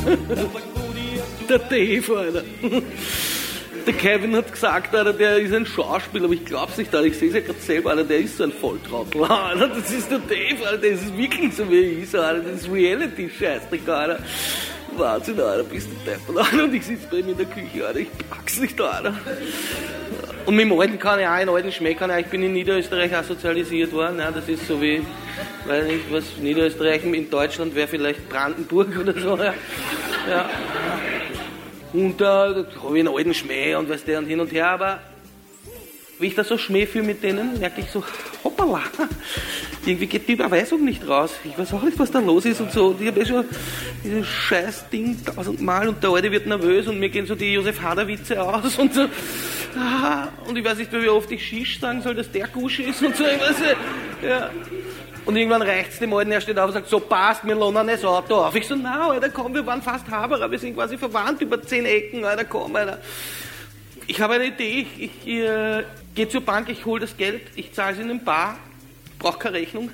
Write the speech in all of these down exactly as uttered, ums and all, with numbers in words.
Der Dave, Alter. Der Kevin hat gesagt, Alter, der ist ein Schauspieler, aber ich glaub's nicht, Alter. Ich sehe es ja gerade selber, Alter, der ist so ein Volltrottel. Alter, das ist der Dave, Alter, das ist wirklich so, wie er ist, Alter. Das ist Reality-Scheiß, Alter. Wahnsinn, Alter, bist du deppert, Alter. Und ich sitze bei ihm in der Küche, Alter, ich pack's nicht, Alter. Und mit dem Alten kann ich auch, in alten Schmäh kann ich auch, ich bin in Niederösterreich auch sozialisiert worden, ja, das ist so wie, weiß nicht, was Niederösterreich in Deutschland wäre vielleicht Brandenburg oder so, ja. Ja. Und da äh, habe ich einen alten Schmäh und weißt du, und hin und her, aber wie ich da so Schmäh fühle mit denen, merke ich so, hoppala, irgendwie geht die Überweisung nicht raus. Ich weiß auch nicht, was da los ist und so. Und ich habe eh schon dieses scheiß Ding tausendmal und der Alte wird nervös und mir gehen so die Josef Hader-Witze aus und so. Ah, und ich weiß nicht, wie oft ich Shish sagen soll, dass der Gusch ist und so. Ich weiß nicht, ja. Und irgendwann reicht's dem Alten, er steht auf und sagt, so passt, wir lohnen das Auto auf. Ich so, na, Alter, komm, wir waren fast Haberer, wir sind quasi verwandt über zehn Ecken, Alter, komm, Alter. Ich habe eine Idee, ich, ich äh, gehe zur Bank, ich hole das Geld, ich zahle es in den Bar, brauche keine Rechnung.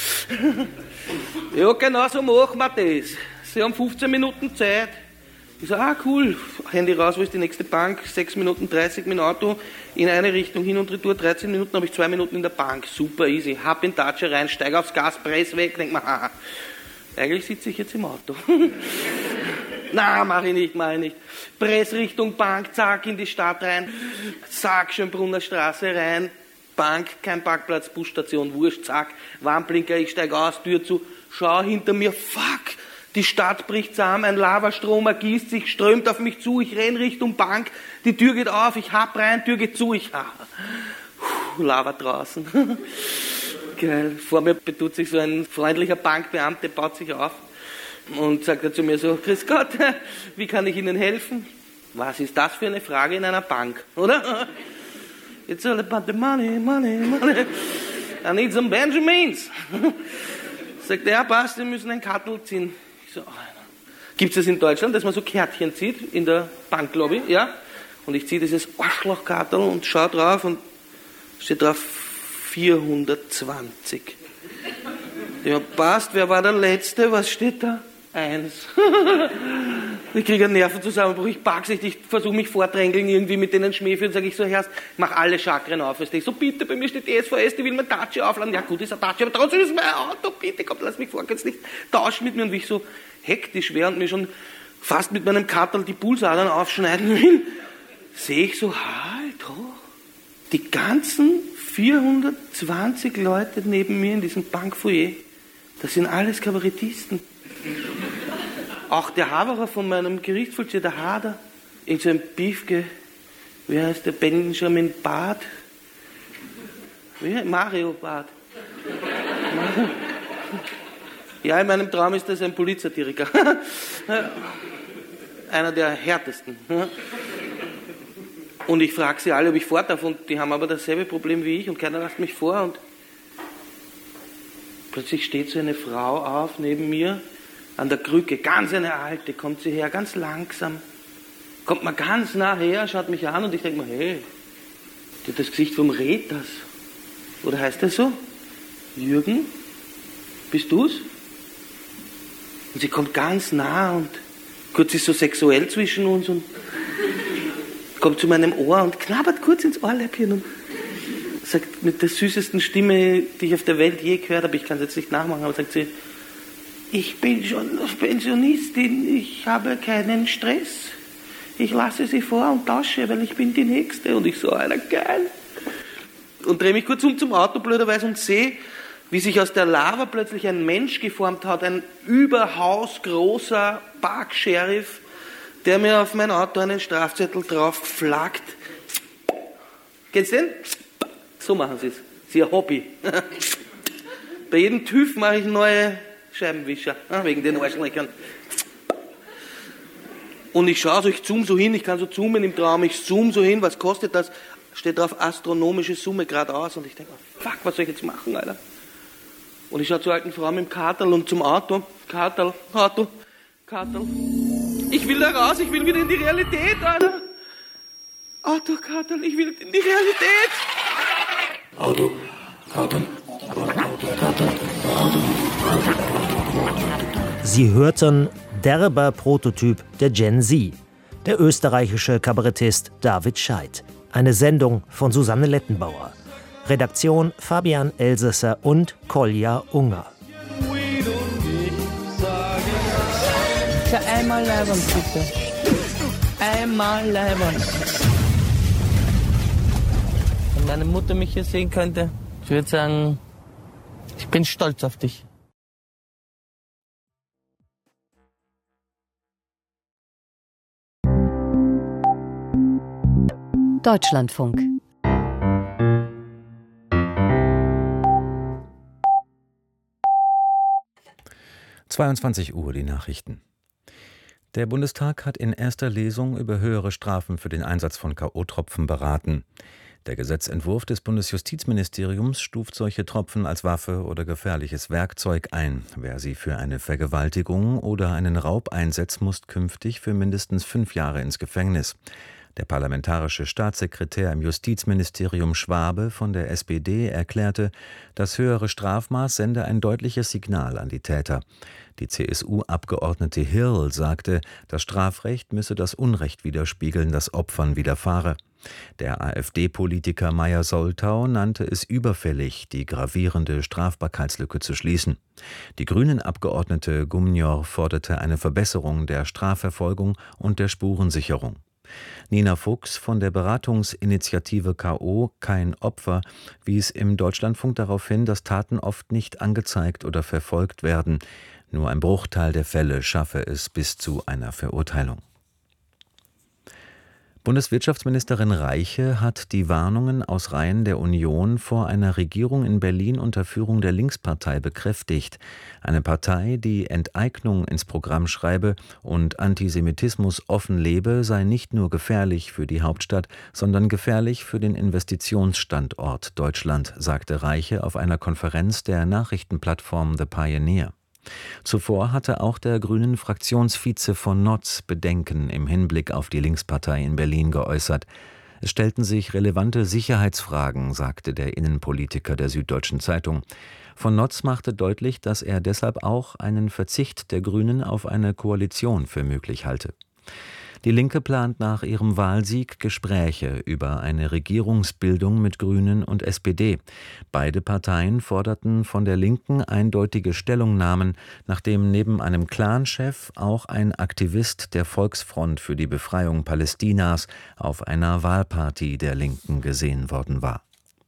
Ja, genau so machen wir das. Sie haben fünfzehn Minuten Zeit. Ich so, ah, cool, Handy raus, wo ist die nächste Bank? sechs Minuten dreißig mit dem Auto, in eine Richtung, hin und retour, dreizehn Minuten, habe ich zwei Minuten in der Bank. Super easy. Hab in Tatsche rein, steige aufs Gas, press weg, denk mir, haha, eigentlich sitze ich jetzt im Auto. Na, mach ich nicht, mach ich nicht. Press Richtung Bank, zack, in die Stadt rein, zack, Schönbrunner Straße rein, Bank, kein Parkplatz, Busstation, wurscht, zack, Warnblinker, ich steige aus, Tür zu, schau hinter mir, fuck, die Stadt bricht zusammen, ein Lavastrom ergießt sich, strömt auf mich zu, ich renn Richtung Bank, die Tür geht auf, ich hab rein, Tür geht zu, ich ha. Puh, Lava draußen. Geil. Vor mir betut sich so ein freundlicher Bankbeamter, baut sich auf und sagt er zu mir so, grüß Gott, wie kann ich Ihnen helfen? Was ist das für eine Frage in einer Bank, oder? It's all about the money, money, money. I need some Benjamins. Sagt er, ja, passt, Sie müssen ein Kartel ziehen. Ich so, oh, gibt es das in Deutschland, dass man so Kärtchen zieht in der Banklobby, ja? Und ich ziehe dieses Arschlochkartel und schaue drauf und steht drauf vierhundertzwanzig. Ja, passt, wer war der Letzte? Was steht da? Eins. Ich kriege einen Nervenzusammenbruch, ich pack's nicht, ich versuche mich vordrängeln irgendwie mit denen Schmäh führen, sage ich so, Herrst, mach alle Chakren auf. Ich so, bitte, bei mir steht die S V S, die will mein Tatsche aufladen. Ja gut, ist ein Tatsche, aber trotzdem ist mein Auto, bitte, komm, lass mich vor, kannst nicht tauschen mit mir. Und wie ich so hektisch wäre und mir schon fast mit meinem Kartel die Pulsadern aufschneiden will, sehe ich so, halt hoch, die ganzen vierhundertzwanzig Leute neben mir in diesem Bankfoyer, das sind alles Kabarettisten. Auch der Haberer von meinem Gerichtsvollzieher, der Hader, in so einem Biefke, wie heißt der, Benjamin Bart? Wie heißt Mario Bart? Ja, in meinem Traum ist das ein Polizsatiriker. Einer der härtesten. Und ich frage sie alle, ob ich fort darf, und die haben aber dasselbe Problem wie ich und keiner lässt mich vor. Und plötzlich steht so eine Frau auf neben mir, an der Krücke, ganz eine alte, kommt sie her, ganz langsam, kommt mal ganz nah her, schaut mich an und ich denke mir, hey, die hat das Gesicht vom Retas. Oder heißt das so? Jürgen, bist du's? Und sie kommt ganz nah und kurz ist so sexuell zwischen uns und kommt zu meinem Ohr und knabbert kurz ins Ohrläppchen und sagt mit der süßesten Stimme, die ich auf der Welt je gehört habe, ich kann es jetzt nicht nachmachen, aber sagt sie, ich bin schon Pensionistin, ich habe keinen Stress. Ich lasse sie vor und tausche, weil ich bin die Nächste. Und ich so, Alter, geil. Und drehe mich kurz um zum Auto, blöderweise, und sehe, wie sich aus der Lava plötzlich ein Mensch geformt hat, ein überhausgroßer Park-Sheriff, der mir auf mein Auto einen Strafzettel drauf flaggt. Kennst du den? So machen sie es. Das ist ihr Hobby. Bei jedem TÜV mache ich neue Scheibenwischer, wegen den Arschlöchern. Und ich schaue so, ich zoome so hin, ich kann so zoomen im Traum, ich zoome so hin, was kostet das? Steht drauf, astronomische Summe geradeaus, und ich denke, fuck, was soll ich jetzt machen, Alter? Und ich schaue zur alten Frau mit dem Kartel und zum Auto, Kartel, Auto, Kartel. Ich will da raus, ich will wieder in die Realität, Alter. Auto, Kartel, ich will in die Realität. Auto, Kartel, Auto, Kartel, Auto. Sie hörten derber Prototyp der Gen Z. Der österreichische Kabarettist David Scheidt. Eine Sendung von Susanne Lettenbauer. Redaktion Fabian Elsässer und Kolja Unger. Für einmal leibern, bitte. Einmal leibern. Wenn meine Mutter mich hier sehen könnte, ich würde sagen, ich bin stolz auf dich. Deutschlandfunk. zweiundzwanzig Uhr die Nachrichten. Der Bundestag hat in erster Lesung über höhere Strafen für den Einsatz von K O-Tropfen beraten. Der Gesetzentwurf des Bundesjustizministeriums stuft solche Tropfen als Waffe oder gefährliches Werkzeug ein. Wer sie für eine Vergewaltigung oder einen Raub einsetzt, muss künftig für mindestens fünf Jahre ins Gefängnis. Der parlamentarische Staatssekretär im Justizministerium Schwabe von der S P D erklärte, das höhere Strafmaß sende ein deutliches Signal an die Täter. Die C S U-Abgeordnete Hill sagte, das Strafrecht müsse das Unrecht widerspiegeln, das Opfern widerfahre. Der AfD-Politiker Meyer-Soltau nannte es überfällig, die gravierende Strafbarkeitslücke zu schließen. Die Grünen-Abgeordnete Gumnior forderte eine Verbesserung der Strafverfolgung und der Spurensicherung. Nina Fuchs von der Beratungsinitiative K O Kein Opfer wies im Deutschlandfunk darauf hin, dass Taten oft nicht angezeigt oder verfolgt werden. Nur ein Bruchteil der Fälle schaffe es bis zu einer Verurteilung. Bundeswirtschaftsministerin Reiche hat die Warnungen aus Reihen der Union vor einer Regierung in Berlin unter Führung der Linkspartei bekräftigt. Eine Partei, die Enteignung ins Programm schreibe und Antisemitismus offen lebe, sei nicht nur gefährlich für die Hauptstadt, sondern gefährlich für den Investitionsstandort Deutschland, sagte Reiche auf einer Konferenz der Nachrichtenplattform The Pioneer. Zuvor hatte auch der grünen Fraktionsvize von Notz Bedenken im Hinblick auf die Linkspartei in Berlin geäußert. Es stellten sich relevante Sicherheitsfragen, sagte der Innenpolitiker der Süddeutschen Zeitung. Von Notz machte deutlich, dass er deshalb auch einen Verzicht der Grünen auf eine Koalition für möglich halte. Die Linke plant nach ihrem Wahlsieg Gespräche über eine Regierungsbildung mit Grünen und S P D. Beide Parteien forderten von der Linken eindeutige Stellungnahmen, nachdem neben einem Clanchef auch ein Aktivist der Volksfront für die Befreiung Palästinas auf einer Wahlparty der Linken gesehen worden war.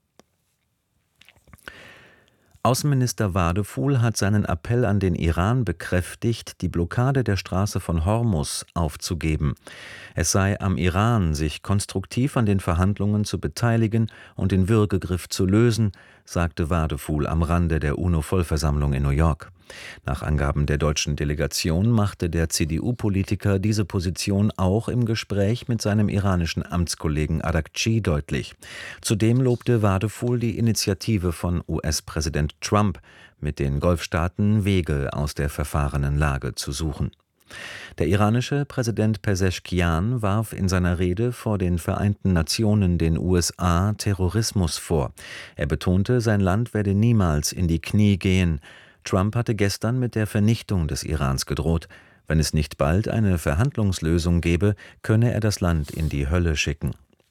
Außenminister Wadefuhl hat seinen Appell an den Iran bekräftigt, die Blockade der Straße von Hormuz aufzugeben. Es sei am Iran, sich konstruktiv an den Verhandlungen zu beteiligen und den Würgegriff zu lösen, sagte Wadefuhl am Rande der UNO-Vollversammlung in New York. Nach Angaben der deutschen Delegation machte der C D U-Politiker diese Position auch im Gespräch mit seinem iranischen Amtskollegen Araghchi deutlich. Zudem lobte Wadefuhl die Initiative von U S-Präsident Trump, mit den Golfstaaten Wege aus der verfahrenen Lage zu suchen. Der iranische Präsident Pezeshkian warf in seiner Rede vor den Vereinten Nationen den U S A Terrorismus vor. Er betonte, sein Land werde niemals in die Knie gehen. Trump hatte gestern mit der Vernichtung des Irans gedroht. Wenn es nicht bald eine Verhandlungslösung gäbe, könne er das Land in die Hölle schicken.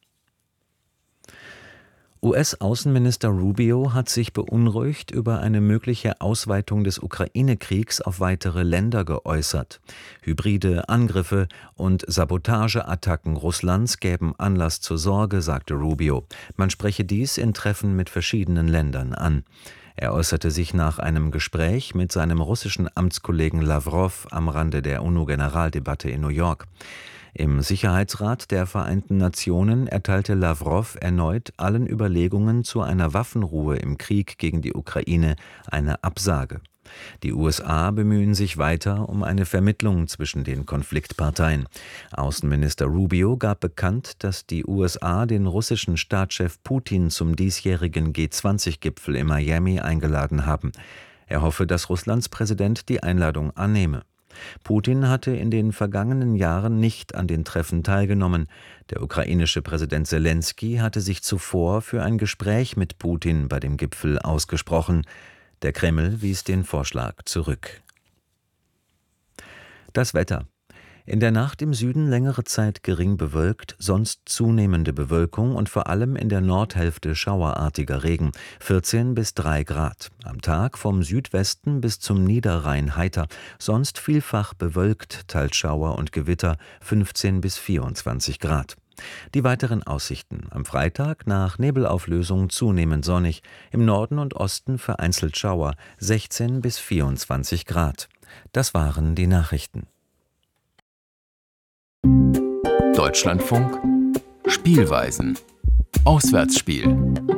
U S-Außenminister Rubio hat sich beunruhigt über eine mögliche Ausweitung des Ukraine-Kriegs auf weitere Länder geäußert. Hybride Angriffe und Sabotageattacken Russlands gäben Anlass zur Sorge, sagte Rubio. Man spreche dies in Treffen mit verschiedenen Ländern an. Er äußerte sich nach einem Gespräch mit seinem russischen Amtskollegen Lawrow am Rande der UNO-Generaldebatte in New York. Im Sicherheitsrat der Vereinten Nationen erteilte Lawrow erneut allen Überlegungen zu einer Waffenruhe im Krieg gegen die Ukraine eine Absage. Die U S A bemühen sich weiter um eine Vermittlung zwischen den Konfliktparteien. Außenminister Rubio gab bekannt, dass die U S A den russischen Staatschef Putin zum diesjährigen G zwanzig Gipfel in Miami eingeladen haben. Er hoffe, dass Russlands Präsident die Einladung annehme. Putin hatte in den vergangenen Jahren nicht an den Treffen teilgenommen. Der ukrainische Präsident Selenskyj hatte sich zuvor für ein Gespräch mit Putin bei dem Gipfel ausgesprochen. Der Kreml wies den Vorschlag zurück. Das Wetter. In der Nacht im Süden längere Zeit gering bewölkt, sonst zunehmende Bewölkung und vor allem in der Nordhälfte schauerartiger Regen, vierzehn bis drei Grad. Am Tag vom Südwesten bis zum Niederrhein heiter, sonst vielfach bewölkt, teils Schauer und Gewitter, fünfzehn bis vierundzwanzig Grad. Die weiteren Aussichten: Am Freitag nach Nebelauflösung zunehmend sonnig, im Norden und Osten vereinzelt Schauer, sechzehn bis vierundzwanzig Grad. Das waren die Nachrichten. Deutschlandfunk Spielweisen. Auswärtsspiel.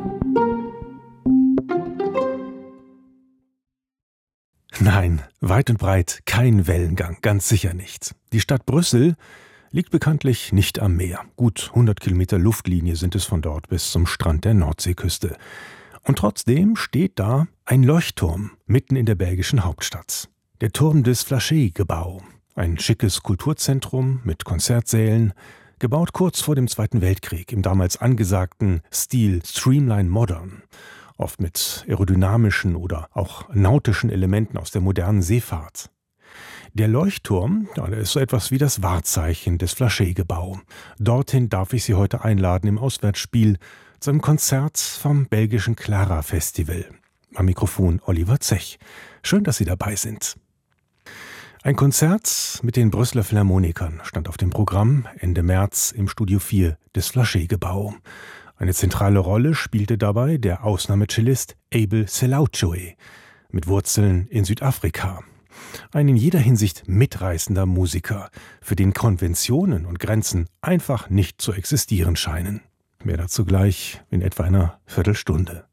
Nein, weit und breit kein Wellengang, ganz sicher nicht. Die Stadt Brüssel liegt bekanntlich nicht am Meer. Gut hundert Kilometer Luftlinie sind es von dort bis zum Strand der Nordseeküste. Und trotzdem steht da ein Leuchtturm mitten in der belgischen Hauptstadt. Der Turm des Flachet-Gebouw. Ein schickes Kulturzentrum mit Konzertsälen, gebaut kurz vor dem Zweiten Weltkrieg im damals angesagten Stil Streamline Modern, oft mit aerodynamischen oder auch nautischen Elementen aus der modernen Seefahrt. Der Leuchtturm, ja, der ist so etwas wie das Wahrzeichen des Flachet-Gebouw. Dorthin darf ich Sie heute einladen im Auswärtsspiel zu einem Konzert vom belgischen Clara Festival. Am Mikrofon Oliver Zech. Schön, dass Sie dabei sind. Ein Konzert mit den Brüsseler Philharmonikern stand auf dem Programm Ende März im Studio vier des Flachet-Gebouw. Eine zentrale Rolle spielte dabei der Ausnahmecellist Abel Selauchoe mit Wurzeln in Südafrika. Ein in jeder Hinsicht mitreißender Musiker, für den Konventionen und Grenzen einfach nicht zu existieren scheinen. Mehr dazu gleich in etwa einer Viertelstunde.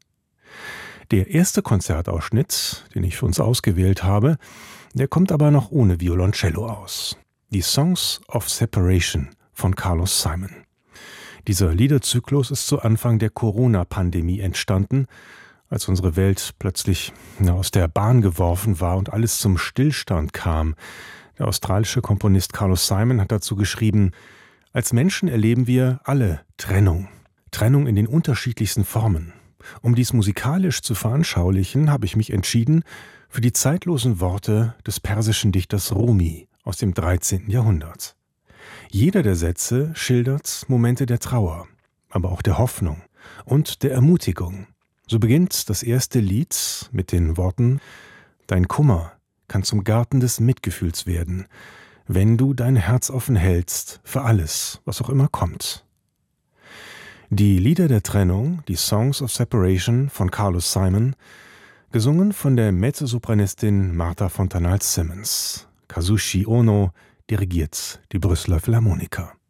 Der erste Konzertausschnitt, den ich für uns ausgewählt habe, der kommt aber noch ohne Violoncello aus. Die Songs of Separation von Carlos Simon. Dieser Liederzyklus ist zu Anfang der Corona-Pandemie entstanden, als unsere Welt plötzlich aus der Bahn geworfen war und alles zum Stillstand kam. Der australische Komponist Carlos Simon hat dazu geschrieben: Als Menschen erleben wir alle Trennung. Trennung in den unterschiedlichsten Formen. Um dies musikalisch zu veranschaulichen, habe ich mich entschieden für die zeitlosen Worte des persischen Dichters Rumi aus dem dreizehnten Jahrhundert. Jeder der Sätze schildert Momente der Trauer, aber auch der Hoffnung und der Ermutigung. So beginnt das erste Lied mit den Worten: Dein Kummer kann zum Garten des Mitgefühls werden, wenn du dein Herz offen hältst für alles, was auch immer kommt. Die Lieder der Trennung, die Songs of Separation von Carlos Simon, gesungen von der Mezzosopranistin Martha Fontanals-Simmons. Kazushi Ono dirigiert die Brüsseler Philharmoniker.